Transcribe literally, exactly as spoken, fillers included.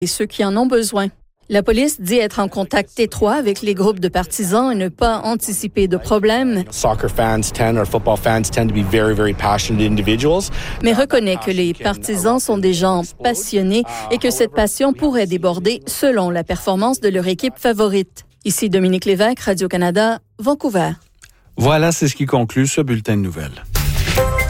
et ceux qui en ont besoin. La police dit être en contact étroit avec les groupes de partisans et ne pas anticiper de problèmes. Soccer fans tend, or football fans tend to be very, very passionate individuals. Mais reconnaît que les partisans sont des gens passionnés et que cette passion pourrait déborder selon la performance de leur équipe favorite. Ici Dominique Lévesque, Radio-Canada, Vancouver. Voilà, c'est ce qui conclut ce bulletin de nouvelles.